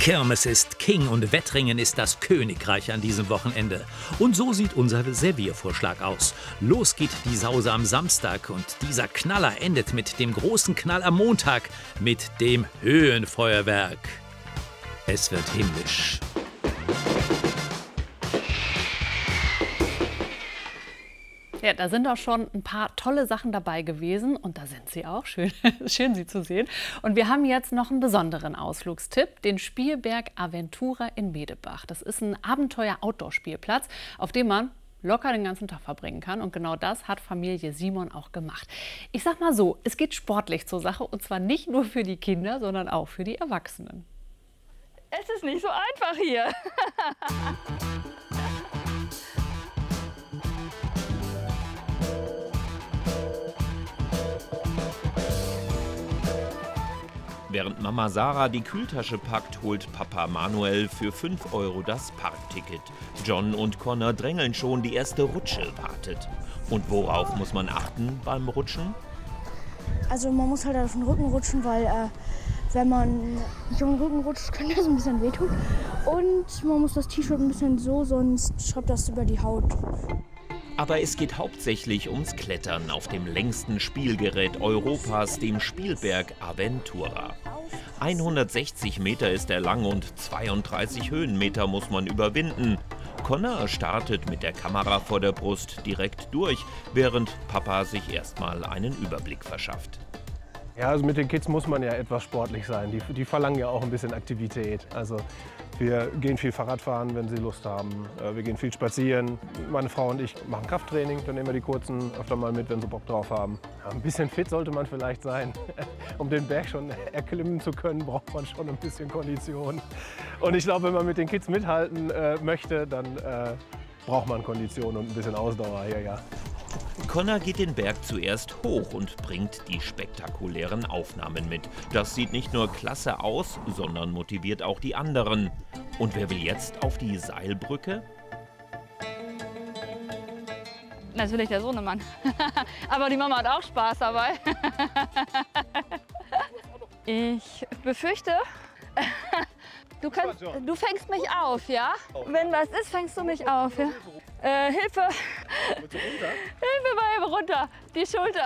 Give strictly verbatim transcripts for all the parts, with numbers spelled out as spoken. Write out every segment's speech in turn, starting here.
Kirmes ist King und Wettringen ist das Königreich an diesem Wochenende. Und so sieht unser Serviervorschlag aus. Los geht die Sause am Samstag und dieser Knaller endet mit dem großen Knall am Montag, mit dem Höhenfeuerwerk. Es wird himmlisch. Ja, da sind auch schon ein paar tolle Sachen dabei gewesen und da sind sie auch. Schön, schön Sie zu sehen. Und wir haben jetzt noch einen besonderen Ausflugstipp, den Spielberg Aventura in Medebach. Das ist ein Abenteuer-Outdoor-Spielplatz, auf dem man locker den ganzen Tag verbringen kann. Und genau das hat Familie Simon auch gemacht. Ich sag mal so, es geht sportlich zur Sache und zwar nicht nur für die Kinder, sondern auch für die Erwachsenen. Es ist nicht so einfach hier. Während Mama Sarah die Kühltasche packt, holt Papa Manuel für fünf Euro das Parkticket. John und Connor drängeln schon, die erste Rutsche wartet. Und worauf muss man achten beim Rutschen? Also man muss halt auf den Rücken rutschen, weil äh, wenn man nicht auf den Rücken rutscht, kann das ein bisschen wehtun. Und man muss das T-Shirt ein bisschen so, sonst schreibt das über die Haut. Aber es geht hauptsächlich ums Klettern auf dem längsten Spielgerät Europas, dem Spielberg Aventura. hundertsechzig Meter ist er lang und zweiunddreißig Höhenmeter muss man überwinden. Connor startet mit der Kamera vor der Brust direkt durch, während Papa sich erstmal einen Überblick verschafft. Ja, also mit den Kids muss man ja etwas sportlich sein. Die, die verlangen ja auch ein bisschen Aktivität. Also wir gehen viel Fahrradfahren, wenn sie Lust haben. Wir gehen viel spazieren. Meine Frau und ich machen Krafttraining. Dann nehmen wir die Kurzen öfter mal mit, wenn sie Bock drauf haben. Ja, ein bisschen fit sollte man vielleicht sein. Um den Berg schon erklimmen zu können, braucht man schon ein bisschen Kondition. Und ich glaube, wenn man mit den Kids mithalten äh, möchte, dann äh, braucht man Kondition und ein bisschen Ausdauer hier, ja. Connor geht den Berg zuerst hoch und bringt die spektakulären Aufnahmen mit. Das sieht nicht nur klasse aus, sondern motiviert auch die anderen. Und wer will jetzt auf die Seilbrücke? Natürlich der Sohnemann. Aber die Mama hat auch Spaß dabei. Ich befürchte, du, kannst, du fängst mich auf, ja? Wenn was ist, fängst du mich auf, ja? Äh, Hilfe! Hilfe mal eben runter! Die Schulter!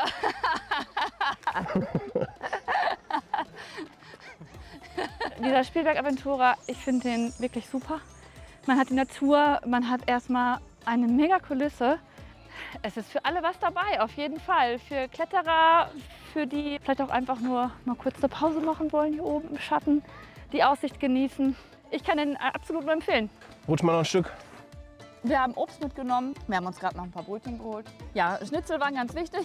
Dieser Spielberg Aventura, ich finde den wirklich super. Man hat die Natur, man hat erstmal eine mega Kulisse. Es ist für alle was dabei, auf jeden Fall. Für Kletterer, für die vielleicht auch einfach nur mal kurz eine Pause machen wollen hier oben im Schatten, die Aussicht genießen. Ich kann den absolut nur empfehlen. Rutschen wir noch ein Stück. Wir haben Obst mitgenommen. Wir haben uns gerade noch ein paar Brötchen geholt. Ja, Schnitzel waren ganz wichtig.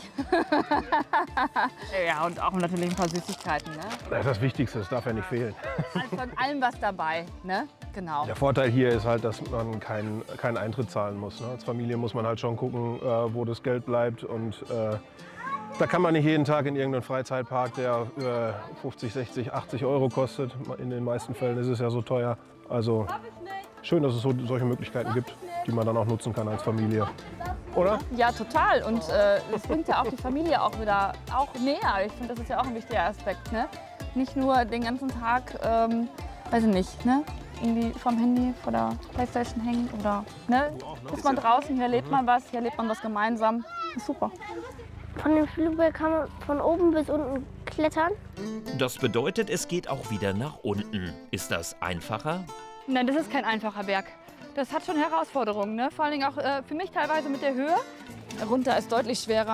Ja, und auch natürlich ein paar Süßigkeiten. Ne? Das ist das Wichtigste, das darf ja nicht fehlen. Also von allem was dabei, ne? Genau. Der Vorteil hier ist halt, dass man keinen keinen Eintritt zahlen muss. Ne? Als Familie muss man halt schon gucken, äh, wo das Geld bleibt. Und äh, da kann man nicht jeden Tag in irgendeinen Freizeitpark, der äh, fünfzig, sechzig, achtzig Euro kostet. In den meisten Fällen ist es ja so teuer. Also schön, dass es so, solche Möglichkeiten gibt, die man dann auch nutzen kann als Familie. Oder? Ja, total. Und äh, das bringt ja auch die Familie auch wieder auch näher. Ich finde, das ist ja auch ein wichtiger Aspekt. Ne? Nicht nur den ganzen Tag, ähm, weiß ich nicht, ne? irgendwie vom Handy vor der Playstation hängen. Oder, ne? Ist man draußen, hier erlebt man was, hier erlebt man was gemeinsam. Das ist super. Von dem Spielberg kann man von oben bis unten klettern. Das bedeutet, es geht auch wieder nach unten. Ist das einfacher? Nein, das ist kein einfacher Berg. Das hat schon Herausforderungen, ne? Vor allen Dingen auch äh, für mich teilweise mit der Höhe. Runter ist deutlich schwerer.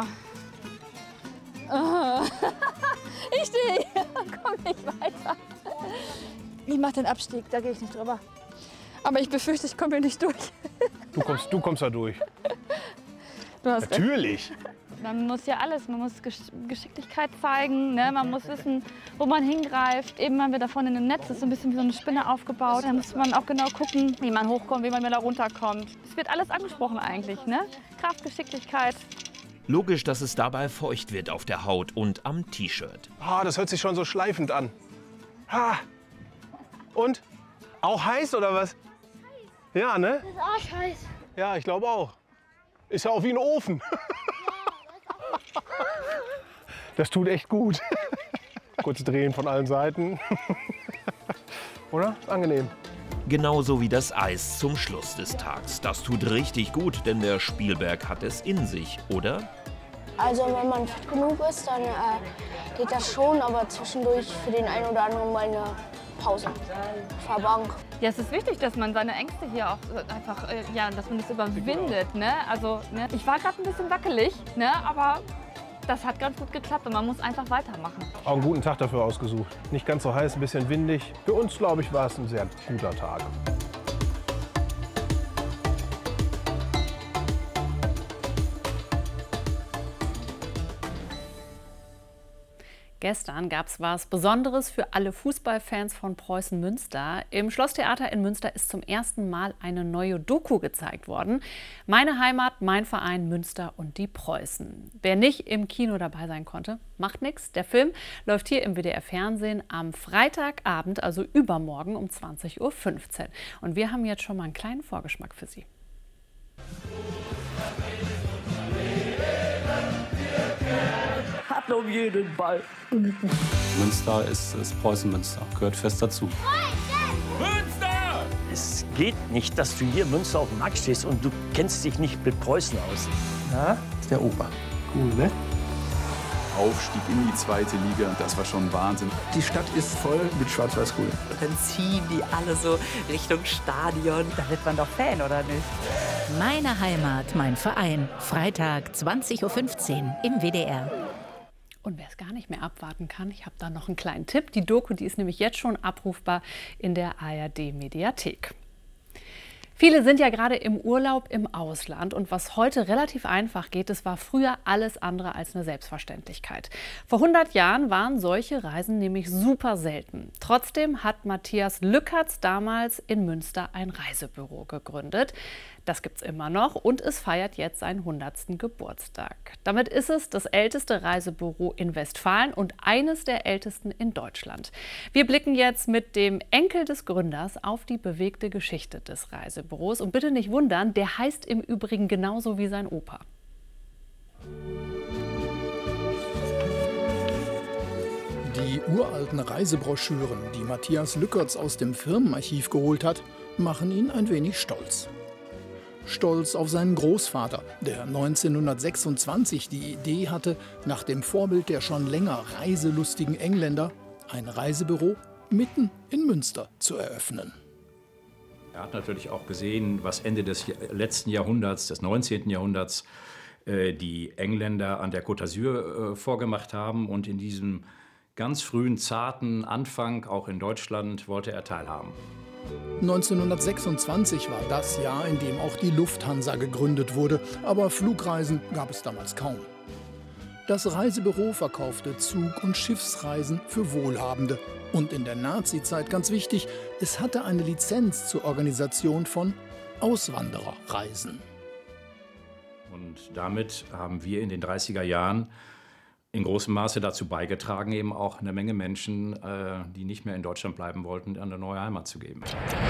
Oh. Ich stehe hier, komm nicht weiter. Ich mache den Abstieg, da gehe ich nicht drüber. Aber ich befürchte, ich komme hier nicht durch. Du kommst, du kommst da durch. Du hast Natürlich. Recht. Man muss ja alles, man muss Gesch Geschicklichkeit zeigen, ne? Man muss wissen, wo man hingreift. Eben haben wir da vorne ein Netz, das ist so ein bisschen wie so eine Spinne aufgebaut. Da muss man auch genau gucken, wie man hochkommt, wie man wieder runterkommt. Es wird alles angesprochen eigentlich, ne? Kraft, Geschicklichkeit. Logisch, dass es dabei feucht wird auf der Haut und am T-Shirt. Ah, das hört sich schon so schleifend an. Ha. Und? Auch heiß oder was? Ja, ne? Das ist arschheiß. Ja, ich glaube auch. Ist ja auch wie ein Ofen. Das tut echt gut. Kurz drehen von allen Seiten. oder? Ist angenehm. Genauso wie das Eis zum Schluss des Tags. Das tut richtig gut, denn der Spielberg hat es in sich, oder? Also wenn man fit genug ist, dann äh, geht das schon, aber zwischendurch für den einen oder anderen mal eine Pause. Verbank. Ja, es ist wichtig, dass man seine Ängste hier auch einfach, äh, ja, dass man das überwindet. Ne? Also, ne? Ich war gerade ein bisschen wackelig, ne? Aber das hat ganz gut geklappt und man muss einfach weitermachen. Auch einen guten Tag dafür ausgesucht. Nicht ganz so heiß, ein bisschen windig. Für uns, glaube ich, war es ein sehr guter Tag. Gestern gab es was Besonderes für alle Fußballfans von Preußen Münster. Im Schlosstheater in Münster ist zum ersten Mal eine neue Doku gezeigt worden. Meine Heimat, mein Verein Münster und die Preußen. Wer nicht im Kino dabei sein konnte, macht nichts. Der Film läuft hier im W D R-Fernsehen am Freitagabend, also übermorgen um zwanzig Uhr fünfzehn. Und wir haben jetzt schon mal einen kleinen Vorgeschmack für Sie. Um jeden Ball. Münster ist, ist Preußen-Münster, gehört fest dazu. Münster! Es geht nicht, dass du hier in Münster auf dem Markt stehst und du kennst dich nicht mit Preußen aus. Ja, ist der Opa. Cool, ne? Aufstieg in die zweite Liga, das war schon Wahnsinn. Die Stadt ist voll mit Schwarz-Weiß-Grün. Dann ziehen die alle so Richtung Stadion. Da wird man doch Fan, oder nicht? Meine Heimat, mein Verein. Freitag, zwanzig Uhr fünfzehn im W D R. Und wer es gar nicht mehr abwarten kann, ich habe da noch einen kleinen Tipp. Die Doku, die ist nämlich jetzt schon abrufbar in der A R D-Mediathek. Viele sind ja gerade im Urlaub im Ausland und was heute relativ einfach geht, das war früher alles andere als eine Selbstverständlichkeit. Vor hundert Jahren waren solche Reisen nämlich super selten. Trotzdem hat Matthias Lückertz damals in Münster ein Reisebüro gegründet. Das gibt's immer noch und es feiert jetzt seinen hundertsten Geburtstag. Damit ist es das älteste Reisebüro in Westfalen und eines der ältesten in Deutschland. Wir blicken jetzt mit dem Enkel des Gründers auf die bewegte Geschichte des Reisebüros. Und bitte nicht wundern, der heißt im Übrigen genauso wie sein Opa. Die uralten Reisebroschüren, die Matthias Lückertz aus dem Firmenarchiv geholt hat, machen ihn ein wenig stolz. Stolz auf seinen Großvater, der neunzehnhundertsechsundzwanzig die Idee hatte, nach dem Vorbild der schon länger reiselustigen Engländer ein Reisebüro mitten in Münster zu eröffnen. Er hat natürlich auch gesehen, was Ende des letzten Jahrhunderts, des neunzehnten Jahrhunderts, äh, die Engländer an der Côte d'Azur äh, vorgemacht haben. Und in diesem ganz frühen, zarten Anfang, auch in Deutschland, wollte er teilhaben. neunzehnhundertsechsundzwanzig war das Jahr, in dem auch die Lufthansa gegründet wurde, aber Flugreisen gab es damals kaum. Das Reisebüro verkaufte Zug- und Schiffsreisen für Wohlhabende. Und in der Nazizeit, ganz wichtig, es hatte eine Lizenz zur Organisation von Auswandererreisen. Und damit haben wir in den dreißiger Jahren in großem Maße dazu beigetragen, eben auch eine Menge Menschen, äh, die nicht mehr in Deutschland bleiben wollten, eine neue Heimat zu geben.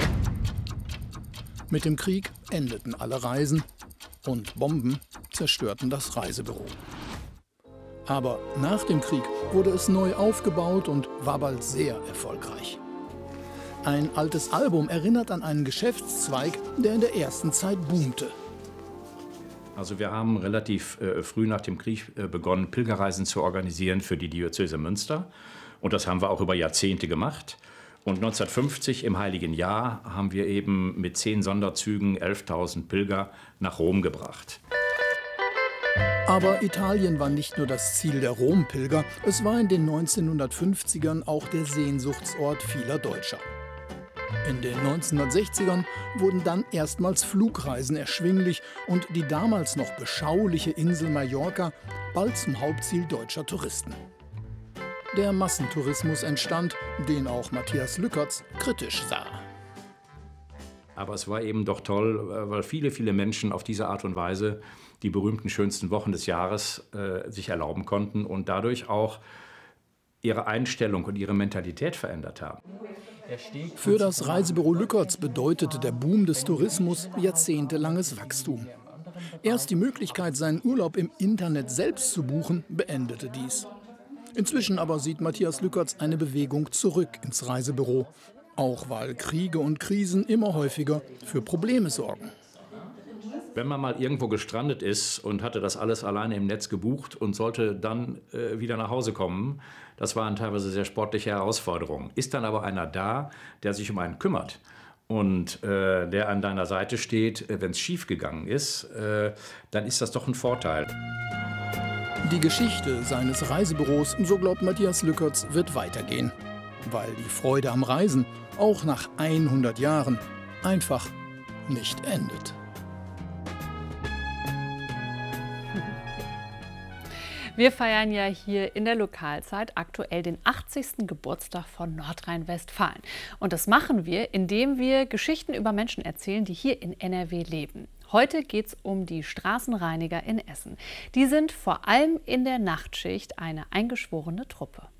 Mit dem Krieg endeten alle Reisen und Bomben zerstörten das Reisebüro. Aber nach dem Krieg wurde es neu aufgebaut und war bald sehr erfolgreich. Ein altes Album erinnert an einen Geschäftszweig, der in der ersten Zeit boomte. Also wir haben relativ äh, früh nach dem Krieg äh, begonnen, Pilgerreisen zu organisieren für die Diözese Münster. Und das haben wir auch über Jahrzehnte gemacht. Und neunzehnhundertfünfzig im Heiligen Jahr haben wir eben mit zehn Sonderzügen elftausend Pilger nach Rom gebracht. Aber Italien war nicht nur das Ziel der Rompilger, es war in den neunzehnhundertfünfzigern auch der Sehnsuchtsort vieler Deutscher. In den neunzehnhundertsechzigern wurden dann erstmals Flugreisen erschwinglich und die damals noch beschauliche Insel Mallorca bald zum Hauptziel deutscher Touristen. Der Massentourismus entstand, den auch Matthias Lückertz kritisch sah. Aber es war eben doch toll, weil viele, viele Menschen auf diese Art und Weise die berühmten schönsten Wochen des Jahres äh, sich erlauben konnten und dadurch auch ihre Einstellung und ihre Mentalität verändert haben. Für das Reisebüro Lückertz bedeutete der Boom des Tourismus jahrzehntelanges Wachstum. Erst die Möglichkeit, seinen Urlaub im Internet selbst zu buchen, beendete dies. Inzwischen aber sieht Matthias Lückertz eine Bewegung zurück ins Reisebüro. Auch weil Kriege und Krisen immer häufiger für Probleme sorgen. Wenn man mal irgendwo gestrandet ist und hatte das alles alleine im Netz gebucht und sollte dann äh, wieder nach Hause kommen, das waren teilweise sehr sportliche Herausforderungen. Ist dann aber einer da, der sich um einen kümmert und äh, der an deiner Seite steht, äh, wenn es schief gegangen ist, äh, dann ist das doch ein Vorteil. Die Geschichte seines Reisebüros, so glaubt Matthias Lückertz, wird weitergehen. Weil die Freude am Reisen auch nach hundert Jahren einfach nicht endet. Wir feiern ja hier in der Lokalzeit aktuell den achtzigsten Geburtstag von Nordrhein-Westfalen. Und das machen wir, indem wir Geschichten über Menschen erzählen, die hier in N R W leben. Heute geht es um die Straßenreiniger in Essen. Die sind vor allem in der Nachtschicht eine eingeschworene Truppe.